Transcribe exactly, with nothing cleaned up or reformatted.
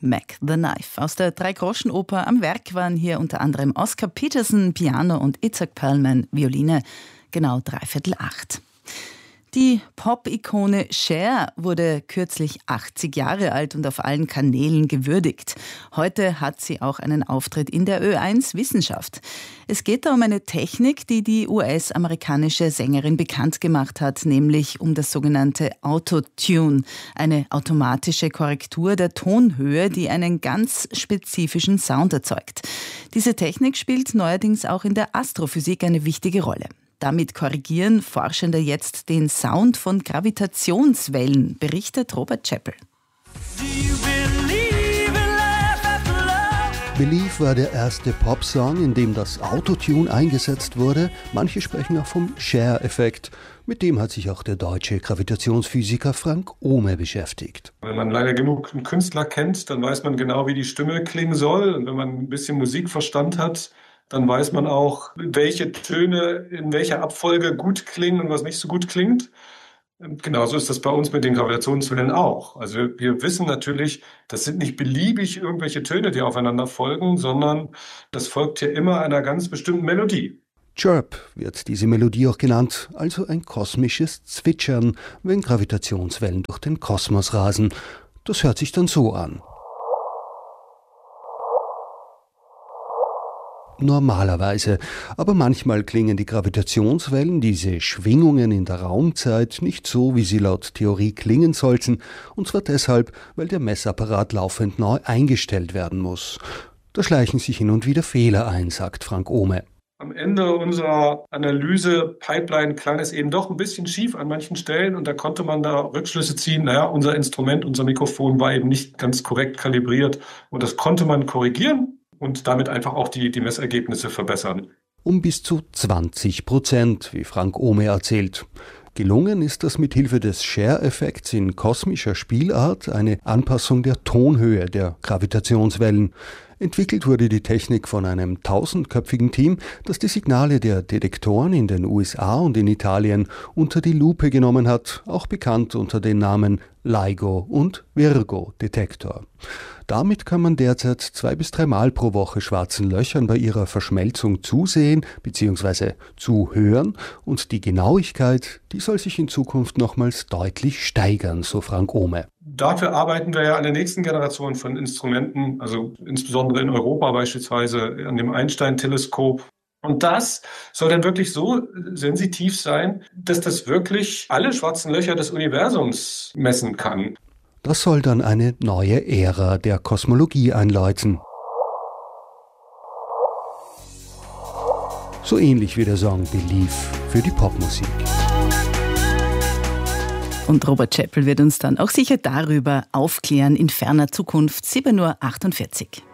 Mac the Knife. Aus der Drei-Groschen-Oper am Werk waren hier unter anderem Oscar Peterson, Piano und Itzhak Perlman, Violine. Genau dreiviertel acht. Die Pop-Ikone Cher wurde kürzlich achtzig Jahre alt und auf allen Kanälen gewürdigt. Heute hat sie auch einen Auftritt in der Ö eins Wissenschaft. Es geht da um eine Technik, die die U S-amerikanische Sängerin bekannt gemacht hat, nämlich um das sogenannte Autotune, eine automatische Korrektur der Tonhöhe, die einen ganz spezifischen Sound erzeugt. Diese Technik spielt neuerdings auch in der Astrophysik eine wichtige Rolle. Damit korrigieren Forschende jetzt den Sound von Gravitationswellen, berichtet Robert Chappell. Believe war der erste Popsong, in dem das Autotune eingesetzt wurde. Manche sprechen auch vom Cher-Effekt. Mit dem hat sich auch der deutsche Gravitationsphysiker Frank Ohme beschäftigt. Wenn man lange genug einen Künstler kennt, dann weiß man genau, wie die Stimme klingen soll. Und wenn man ein bisschen Musikverstand hat, dann weiß man auch, welche Töne in welcher Abfolge gut klingen und was nicht so gut klingt. Und genauso ist das bei uns mit den Gravitationswellen auch. Also wir wissen natürlich, das sind nicht beliebig irgendwelche Töne, die aufeinander folgen, sondern das folgt ja immer einer ganz bestimmten Melodie. Chirp wird diese Melodie auch genannt, also ein kosmisches Zwitschern, wenn Gravitationswellen durch den Kosmos rasen. Das hört sich dann so an. Normalerweise, aber manchmal klingen die Gravitationswellen, diese Schwingungen in der Raumzeit, nicht so, wie sie laut Theorie klingen sollten, und zwar deshalb, weil der Messapparat laufend neu eingestellt werden muss. Da schleichen sich hin und wieder Fehler ein, sagt Frank Ohme. Am Ende unserer Analyse-Pipeline klang es eben doch ein bisschen schief an manchen Stellen und da konnte man da Rückschlüsse ziehen, naja, unser Instrument, unser Mikrofon war eben nicht ganz korrekt kalibriert und das konnte man korrigieren und damit einfach auch die, die Messergebnisse verbessern. Um bis zu zwanzig Prozent, wie Frank Ohme erzählt. Gelungen ist das mit Hilfe des Cher-Effekts in kosmischer Spielart, eine Anpassung der Tonhöhe der Gravitationswellen. Entwickelt wurde die Technik von einem tausendköpfigen Team, das die Signale der Detektoren in den U S A und in Italien unter die Lupe genommen hat, auch bekannt unter den Namen LIGO und Virgo-Detektor. Damit kann man derzeit zwei bis dreimal pro Woche schwarzen Löchern bei ihrer Verschmelzung zusehen bzw. zuhören und die Genauigkeit, die soll sich in Zukunft nochmals deutlich steigern, so Frank Ohme. Dafür arbeiten wir ja an der nächsten Generation von Instrumenten, also insbesondere in Europa beispielsweise an dem Einstein-Teleskop. Und das soll dann wirklich so sensitiv sein, dass das wirklich alle schwarzen Löcher des Universums messen kann. Das soll dann eine neue Ära der Kosmologie einläuten. So ähnlich wie der Song Believe für die Popmusik. Und Robert Chappell wird uns dann auch sicher darüber aufklären in ferner Zukunft, sieben Uhr achtundvierzig.